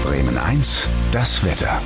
Bremen 1, das Wetter.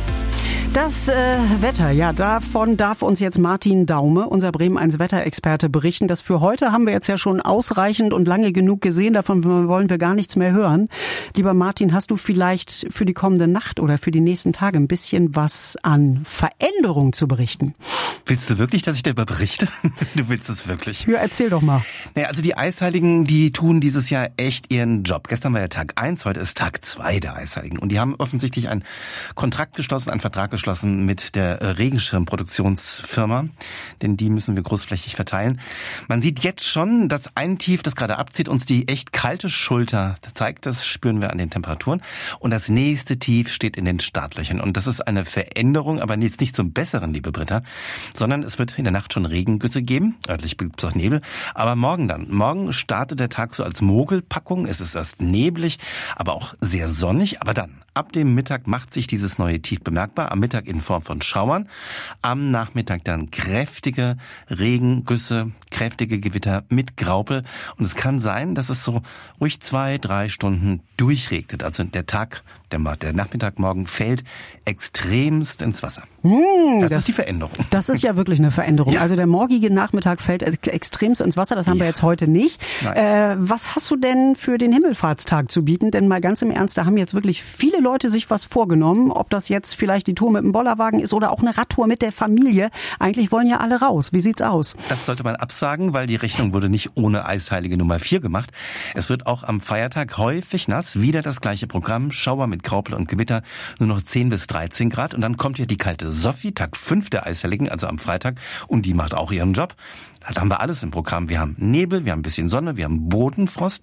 Das Wetter, ja, davon darf uns jetzt Martin Daume, unser Bremen 1 Wetterexperte, berichten. Das für heute haben wir jetzt ja schon ausreichend und lange genug gesehen. Davon wollen wir gar nichts mehr hören. Lieber Martin, hast du vielleicht für die kommende Nacht oder für die nächsten Tage ein bisschen was an Veränderung zu berichten? Willst du wirklich, dass ich darüber berichte? Du willst es wirklich? Ja, erzähl doch mal. Naja, also die Eisheiligen, die tun dieses Jahr echt ihren Job. Gestern war ja Tag 1, heute ist Tag 2 der Eisheiligen. Und die haben offensichtlich einen Vertrag geschlossen mit der Regenschirmproduktionsfirma, denn die müssen wir großflächig verteilen. Man sieht jetzt schon, dass ein Tief, das gerade abzieht, uns die echt kalte Schulter zeigt. Das spüren wir an den Temperaturen. Und das nächste Tief steht in den Startlöchern. Und das ist eine Veränderung, aber jetzt nicht zum Besseren, liebe Britta, sondern es wird in der Nacht schon Regengüsse geben. Örtlich gibt es auch Nebel. Aber morgen dann. Morgen startet der Tag so als Mogelpackung. Es ist erst neblig, aber auch sehr sonnig. Aber dann, ab dem Mittag macht sich dieses neue Tief bemerkbar. Am Mittag in Form von Schauern. Am Nachmittag dann kräftige Regengüsse, kräftige Gewitter mit Graupel. Und es kann sein, dass es so ruhig 2-3 Stunden durchregnet. Also der Nachmittag morgen fällt extremst ins Wasser. Das ist die Veränderung. Das ist ja wirklich eine Veränderung. Ja. Also der morgige Nachmittag fällt extremst ins Wasser. Das haben wir jetzt heute nicht. Was hast du denn für den Himmelfahrtstag zu bieten? Denn mal ganz im Ernst, da haben jetzt wirklich viele Leute sich was vorgenommen. Ob das jetzt vielleicht die Tour mit dem Bollerwagen ist oder auch eine Radtour mit der Familie. Eigentlich wollen ja alle raus. Wie sieht's aus? Das sollte man absagen, weil die Rechnung wurde nicht ohne Eisheilige Nummer 4 gemacht. Es wird auch am Feiertag häufig nass. Wieder das gleiche Programm. Schauer mit Graupel und Gewitter. Nur noch 10 bis 13 Grad. Und dann kommt ja die kalte Sophie, Tag 5 der Eisheiligen, also am Freitag. Und die macht auch ihren Job. Da haben wir alles im Programm. Wir haben Nebel, wir haben ein bisschen Sonne, wir haben Bodenfrost.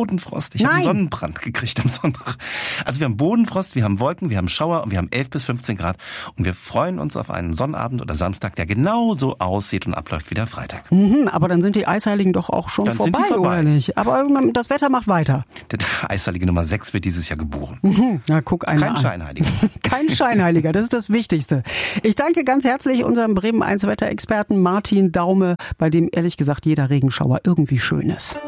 Ich habe einen Sonnenbrand gekriegt am Sonntag. Also wir haben Bodenfrost, wir haben Wolken, wir haben Schauer und wir haben 11 bis 15 Grad. Und wir freuen uns auf einen Sonnabend oder Samstag, der genauso aussieht und abläuft wie der Freitag. Aber dann sind die Eisheiligen doch auch schon vorbei, oder nicht? Aber das Wetter macht weiter. Der Eisheilige Nummer 6 wird dieses Jahr geboren. Na, guck einer an. Kein Scheinheiliger. Kein Scheinheiliger, das ist das Wichtigste. Ich danke ganz herzlich unserem Bremen 1 Wetterexperten Martin Daume, bei dem ehrlich gesagt jeder Regenschauer irgendwie schön ist.